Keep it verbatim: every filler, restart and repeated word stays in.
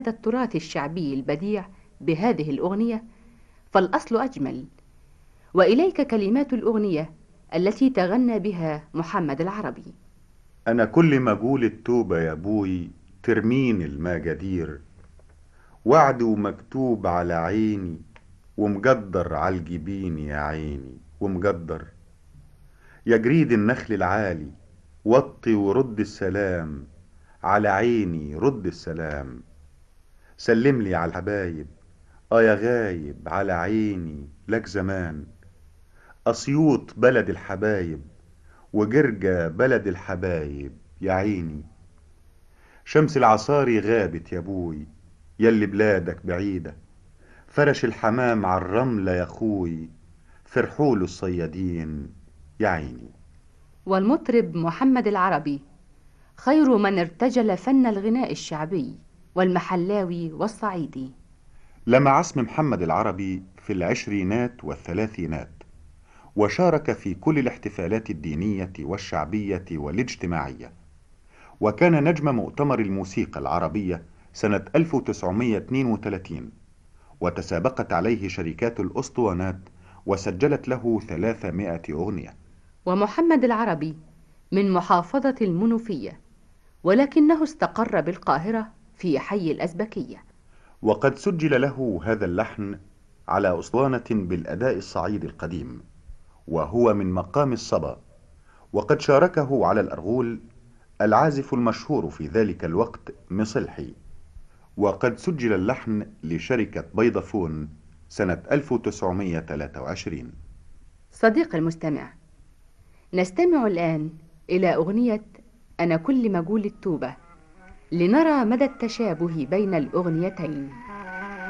التراث الشعبي البديع بهذه الأغنية فالأصل أجمل. وإليك كلمات الأغنية التي تغنى بها محمد العربي. أنا كل ما أقول التوبة يا أبوي ترمين المجادير، وعد ومكتوب على عيني ومقدر على الجبين يا عيني ومقدر. يا جريد النخل العالي وطي ورد السلام، على عيني رد السلام. سلم لي على الحبايب، اه يا غايب على عيني لك زمان. أسيوط بلد الحبايب وجرجة بلد الحبايب يا عيني. شمس العصاري غابت يا بوي يلي بلادك بعيدة، فرش الحمام على الرملة يا خوي فرحوله الصيادين يا عيني. والمطرب محمد العربي خير من ارتجل فن الغناء الشعبي والمحلاوي والصعيدي. لمع اسم محمد العربي في العشرينات والثلاثينات، وشارك في كل الاحتفالات الدينية والشعبية والاجتماعية، وكان نجم مؤتمر الموسيقى العربية سنة ألف وتسعمائة واثنين وثلاثين، وتسابقت عليه شركات الأسطوانات وسجلت له ثلاثمائة أغنية. ومحمد العربي من محافظة المنوفية، ولكنه استقر بالقاهرة في حي الأزبكية. وقد سجل له هذا اللحن على أسطوانة بالأداء الصعيدي القديم، وهو من مقام الصبا. وقد شاركه على الأرغول العازف المشهور في ذلك الوقت مصلحي. وقد سجل اللحن لشركة بيضافون سنة ألف وتسعمائة وثلاثة وعشرين. صديق المستمع، نستمع الآن إلى أغنية أنا كل ما أقول التوبة لنرى مدى التشابه بين الأغنيتين.